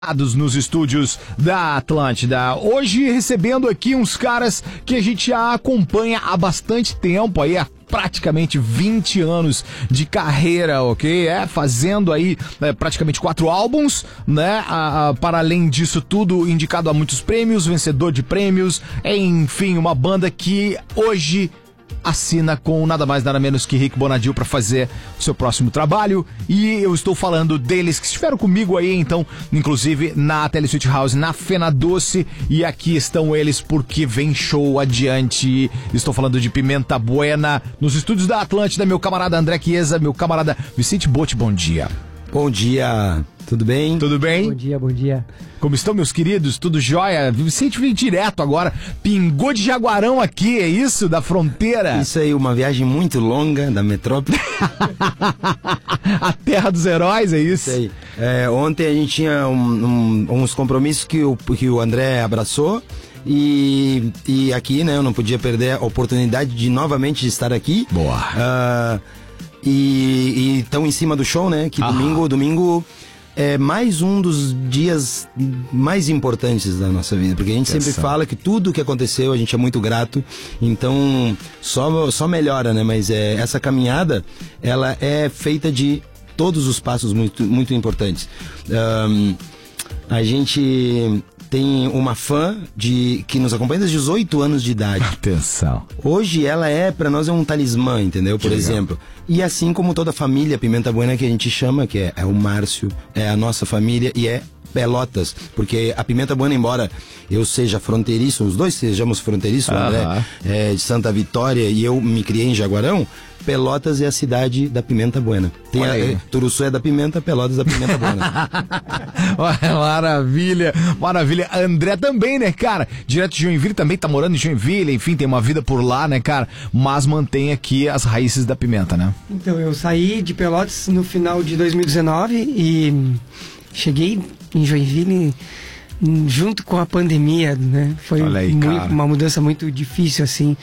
Nos estúdios da Atlântida. Hoje recebendo aqui uns caras que a gente já acompanha há bastante tempo, aí há praticamente 20 anos de carreira, ok? Fazendo aí praticamente 4 álbuns, né? Para além disso tudo, indicado a muitos prêmios, vencedor de prêmios, enfim, uma banda que hoje assina com nada mais nada menos que Rick Bonadio para fazer o seu próximo trabalho, e eu estou falando deles que estiveram comigo aí, então, inclusive na Telesweet House, na Fena Doce, e aqui estão eles porque vem show adiante. Estou falando de Pimenta Buena nos estúdios da Atlântida, meu camarada André Chiesa, meu camarada Vicente Botti, bom dia. Bom dia, tudo bem? Tudo bem? Bom dia, bom dia. Como estão, meus queridos? Tudo jóia? Vicente veio direto agora, pingou de Jaguarão aqui, é isso? Da fronteira? Isso aí, uma viagem muito longa da metrópole. A terra dos heróis, é isso? Isso aí. Ontem a gente tinha uns compromissos que o André abraçou. E aqui, né, eu não podia perder a oportunidade de novamente estar aqui. Boa. E estão em cima do show, né? Que domingo é mais um dos dias mais importantes da nossa vida, porque a gente sempre fala que tudo que aconteceu a gente é muito grato, então só melhora, né? Mas essa caminhada, ela é feita de todos os passos muito, muito importantes. A gente tem uma fã que nos acompanha desde 18 anos de idade. Atenção. Hoje ela pra nós é um talismã, entendeu? Por exemplo. E assim como toda a família Pimenta Buena que a gente chama, que é o Márcio, é a nossa família e é Pelotas. Porque a Pimenta Buena, embora eu seja fronteiriço, os dois sejamos fronteiriços, André é de Santa Vitória e eu me criei em Jaguarão, Pelotas é a cidade da Pimenta Buena. Turuçu é da Pimenta, Pelotas da Pimenta Buena. Maravilha, maravilha. André também, né, cara? Direto de Joinville, também tá morando em Joinville, enfim, tem uma vida por lá, né, cara? Mas mantém aqui as raízes da Pimenta, né? Então, eu saí de Pelotas no final de 2019 e cheguei em Joinville junto com a pandemia, né? Foi uma mudança muito difícil, assim.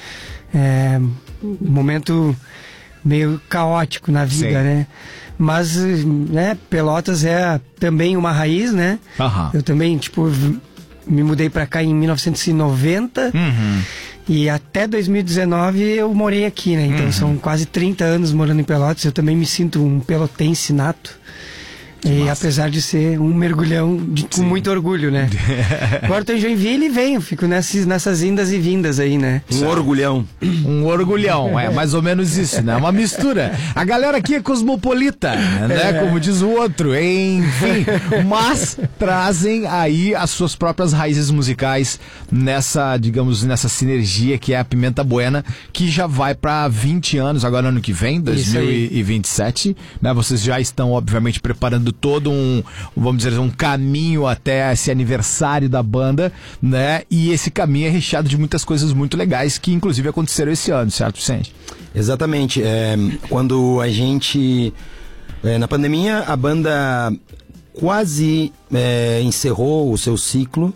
Um momento meio caótico na vida, né? Mas, né, Pelotas é também uma raiz, né? Eu também, me mudei pra cá em 1990 e até 2019 eu morei aqui, né? Então são quase 30 anos morando em Pelotas. Eu também me sinto um pelotense nato. E apesar de ser um mergulhão com muito orgulho, né? Agora eu tô em Joinville e venho, fico nessas indas e vindas aí, né? Um orgulhão. Um orgulhão, é mais ou menos isso, né? Uma mistura. A galera aqui é cosmopolita, né? Como diz o outro, enfim. Mas trazem aí as suas próprias raízes musicais nessa sinergia que é a Pimenta Buena, que já vai pra 20 anos, agora ano que vem, 2027, né? Vocês já estão, obviamente, preparando todo vamos dizer, um caminho até esse aniversário da banda, né? E esse caminho é recheado de muitas coisas muito legais que inclusive aconteceram esse ano, certo, Vicente? Exatamente. Quando a gente na pandemia a banda quase encerrou o seu ciclo,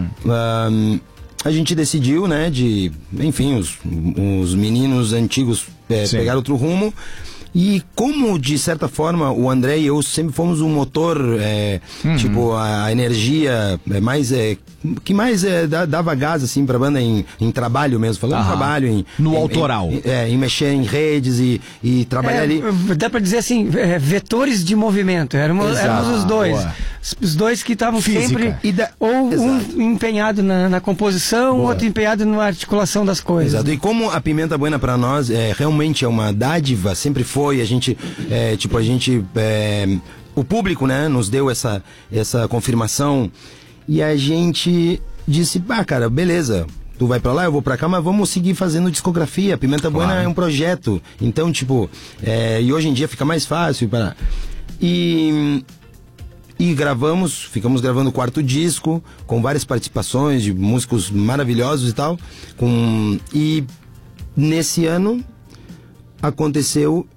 a gente decidiu, né, enfim, os meninos antigos pegaram outro rumo. E como, de certa forma, o André e eu sempre fomos um motor, a energia que mais dava gás, assim, pra banda em trabalho mesmo, falando em trabalho. Autoral. Em mexer em redes e trabalhar ali. Dá pra dizer assim, vetores de movimento, éramos os dois. Boa. Os dois que estavam sempre, um empenhado na composição, o outro empenhado na articulação das coisas. Exato, e como a Pimenta Buena pra nós realmente é uma dádiva, sempre foi, o público, né, nos deu essa confirmação e a gente disse, cara, beleza, tu vai pra lá, eu vou pra cá, mas vamos seguir fazendo discografia. A Pimenta Buena é um projeto, então, e hoje em dia fica mais fácil e ficamos gravando o 4º disco, com várias participações de músicos maravilhosos e tal, e nesse ano aconteceu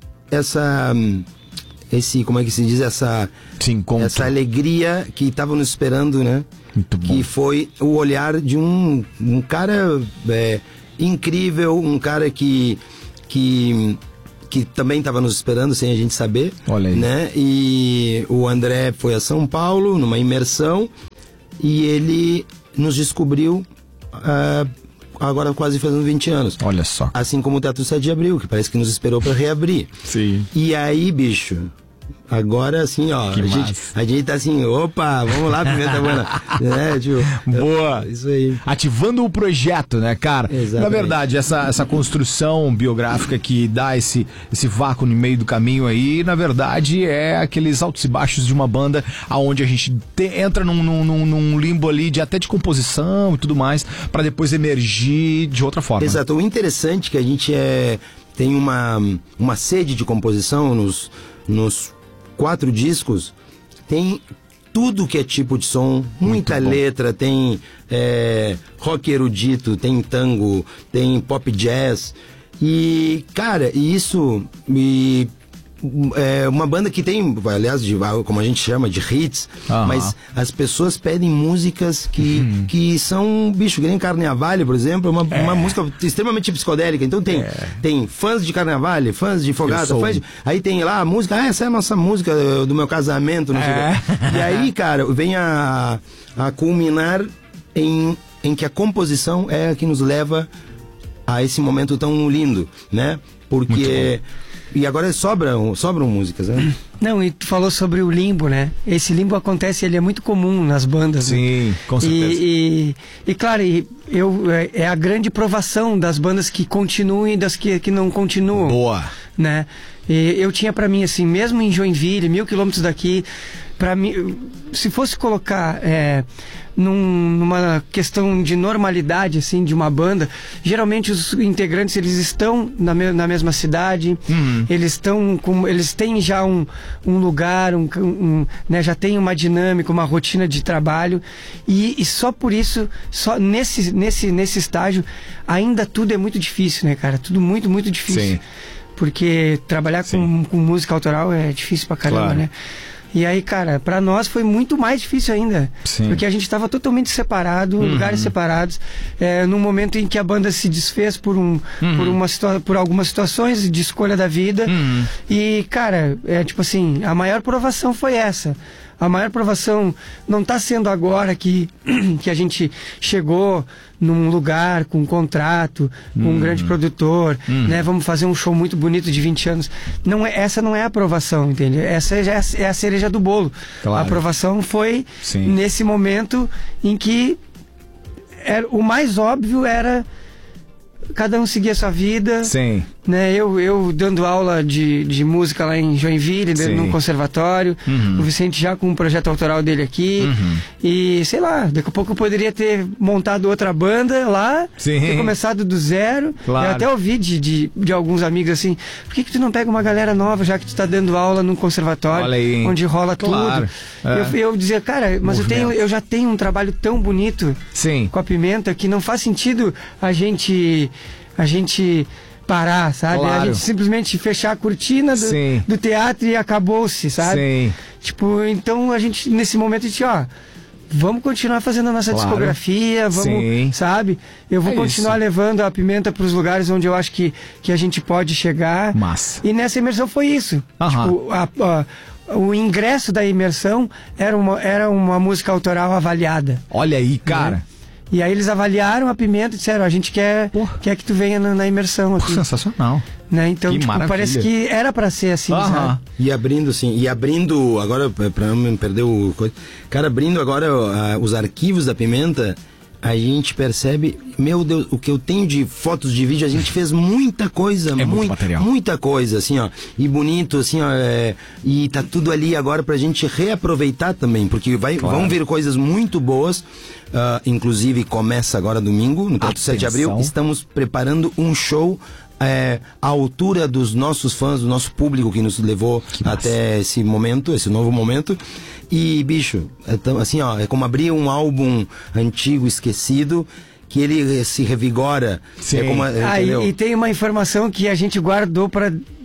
como é que se diz, essa alegria que estavam nos esperando, né? Muito bom. Que foi o olhar de um cara incrível, um cara que que também estava nos esperando sem a gente saber. Olha aí. Né? E o André foi a São Paulo numa imersão e ele nos descobriu agora quase fazendo 20 anos. Olha só. Assim como o Teatro 7 de Abril, que parece que nos esperou para reabrir. Sim. E aí, bicho, agora assim, ó, a gente tá assim, opa, vamos lá, Pimenta Buena. Tipo, boa. Isso aí. Ativando o projeto, né, cara? Exatamente. Na verdade, essa construção biográfica que dá esse vácuo no meio do caminho aí, na verdade, é aqueles altos e baixos de uma banda aonde a gente entra num limbo ali até de composição e tudo mais, pra depois emergir de outra forma. Exato. O interessante é que a gente tem uma sede de composição nos 4 discos, tem tudo que é tipo de som, muita letra, tem rock erudito, tem tango, tem pop jazz. E, cara, isso é uma banda que tem, aliás, como a gente chama, de hits, mas as pessoas pedem músicas que são, bicho, que nem Carnaval, por exemplo, uma música extremamente psicodélica. Então tem fãs de Carnaval, fãs de Fogata, aí tem lá a música, essa é a nossa música do meu casamento, não sei o quê. E aí, cara, vem a culminar em que a composição é a que nos leva a esse momento tão lindo, né? Porque... E agora sobram músicas, né? Não, e tu falou sobre o limbo, né? Esse limbo acontece, ele é muito comum nas bandas. Sim, né? Com certeza. E claro, é a grande provação das bandas que continuam e das que não continuam. Boa. Né? E eu tinha pra mim, assim, mesmo em Joinville, 1000 quilômetros daqui, pra mim, se fosse colocar numa questão de normalidade, assim, de uma banda, geralmente os integrantes, eles estão na mesma cidade, eles têm já um lugar, né, já tem uma dinâmica, uma rotina de trabalho, e só por isso, só nesse estágio, ainda tudo é muito difícil, né, cara? Tudo muito, muito difícil. Sim. Porque trabalhar com música autoral é difícil pra caramba, claro, né? E aí, cara, pra nós foi muito mais difícil ainda. Sim. Porque a gente tava totalmente separado, lugares separados, num momento em que a banda se desfez por algumas situações de escolha da vida. E, cara, tipo assim, a maior provação foi essa. A maior provação não está sendo agora que a gente chegou num lugar com um contrato, com um grande produtor, né? Vamos fazer um show muito bonito de 20 anos. Essa não é a aprovação, entende? Essa já é a cereja do bolo. Claro. A aprovação foi nesse momento em que o mais óbvio era cada um seguir a sua vida. Sim. Né? Eu dando aula de música lá em Joinville, num conservatório. O Vicente já com um projeto autoral dele aqui. E, sei lá, daqui a pouco eu poderia ter montado outra banda lá, ter começado do zero. Claro. Eu até ouvi de alguns amigos assim, por que tu não pega uma galera nova, já que tu tá dando aula num conservatório, onde rola tudo? Eu dizia, cara, mas eu já tenho um trabalho tão bonito com a Pimenta que não faz sentido a gente parar, sabe? Claro. A gente simplesmente fechar a cortina do teatro e acabou-se, sabe? Sim. Tipo, então a gente, nesse momento, a gente, vamos continuar fazendo a nossa discografia, vamos, sabe? Eu vou continuar levando a Pimenta para os lugares onde eu acho que a gente pode chegar. Massa. E nessa imersão foi isso. Tipo, o ingresso da imersão era uma música autoral avaliada. Olha aí, cara. Né? E aí eles avaliaram a Pimenta e disseram, a gente quer que tu venha na imersão aqui. Sensacional. Né? Então, parece que era pra ser assim, sabe? E abrindo agora, pra não perder o coisa, cara, abrindo agora os arquivos da Pimenta, a gente percebe, meu Deus, o que eu tenho de fotos, de vídeo, a gente fez muita coisa, muito material. Muita coisa, assim, ó, e bonito, assim, ó, e tá tudo ali agora pra gente reaproveitar também, porque vão vir coisas muito boas, inclusive começa agora domingo, no Teatro 7 de Abril, estamos preparando um show à altura dos nossos fãs, do nosso público que nos levou até esse momento, esse novo momento. E, bicho, assim, ó, é como abrir um álbum antigo, esquecido, que ele se revigora. Sim. E tem uma informação que a gente guardou para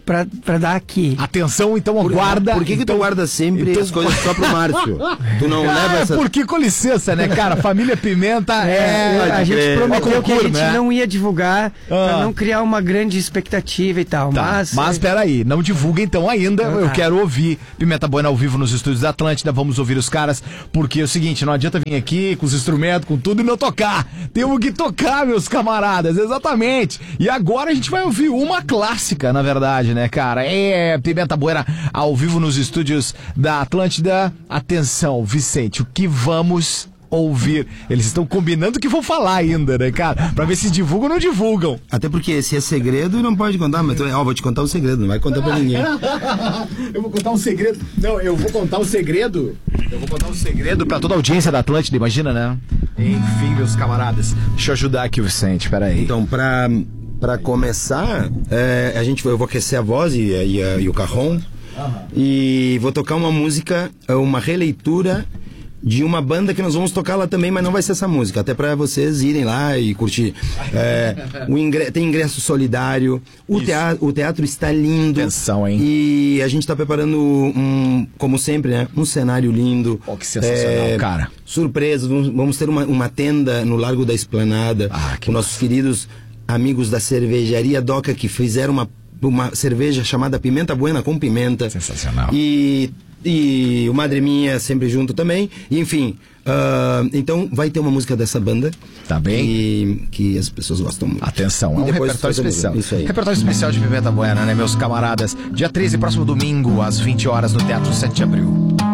pra dar aqui. Atenção, então, guarda. Por que tu guarda sempre as coisas só pro Márcio? Tu não leva essa... Porque, com licença, né, cara? Família Pimenta a gente prometeu que a gente né? não ia divulgar pra não criar uma grande expectativa e tal. Tá, mas peraí, não divulga então ainda. Eu quero ouvir Pimenta Buena ao vivo nos estúdios da Atlântida. Vamos ouvir os caras, porque é o seguinte, não adianta vir aqui com os instrumentos, com tudo e não tocar. Temos que tocar, meus camaradas, exatamente. E agora a gente vai ouvir uma clássica, na verdade, né, cara? É Pimenta Buena ao vivo nos estúdios da Atlântida. Atenção, Vicente, o que vamos ouvir? Eles estão combinando o que vão falar ainda, né, cara? Pra ver se divulgam ou não divulgam. Até porque se é segredo, não pode contar. Mas vou te contar um segredo, não vai contar pra ninguém. Eu vou contar um segredo. Não, eu vou contar um segredo. Eu vou contar um segredo pra toda a audiência da Atlântida, imagina, né? Enfim, meus camaradas. Deixa eu ajudar aqui o Vicente, peraí. Então, pra começar, eu vou aquecer a voz e o carrom. E vou tocar uma música, uma releitura de uma banda que nós vamos tocar lá também, mas não vai ser essa música, até pra vocês irem lá e curtir. Tem ingresso solidário, o teatro está lindo. Atenção, hein? E a gente tá preparando como sempre, né? Um cenário lindo. Oh, que sensacional, cara. Surpresas, vamos ter uma tenda no Largo da Esplanada, com nossos queridos amigos da cervejaria Doca, que fizeram uma cerveja chamada Pimenta Buena com pimenta. Sensacional. E o Madre Minha sempre junto também. E, enfim, então vai ter uma música dessa banda. Tá bem? Que as pessoas gostam muito. Atenção, é um repertório especial. Isso aí. Repertório especial de Pimenta Buena, né, meus camaradas? Dia 13, próximo domingo, às 20 horas, no Teatro 7 de Abril.